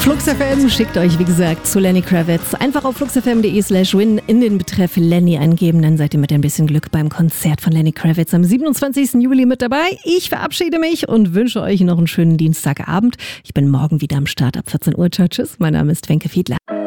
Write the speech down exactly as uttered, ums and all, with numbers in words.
Flux F M schickt euch, wie gesagt, zu Lenny Kravitz. Einfach auf fluxfm.de slash win in den Betreff Lenny eingeben, dann seid ihr mit ein bisschen Glück beim Konzert von Lenny Kravitz am siebenundzwanzigsten Juli mit dabei. Ich verabschiede mich und wünsche euch noch einen schönen Dienstagabend. Ich bin morgen wieder am Start ab vierzehn Uhr. Ciao, tschüss. Mein Name ist Wenke Fiedler.